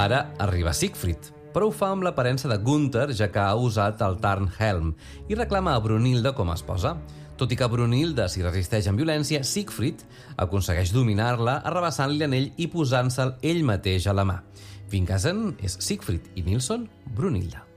Ara arriba Siegfried, però ho fa amb l'aparença de Gunther, ja que ha usat el Tarnhelm, i reclama a Brunilda com a esposa. Tot i que Brunilda s'hi resisteix amb violència, Siegfried aconsegueix dominar-la arrabassant-li l'anell i posant-se'l ell mateix a la mà. Fincasen és Siegfried i Nilsson, Brunilda.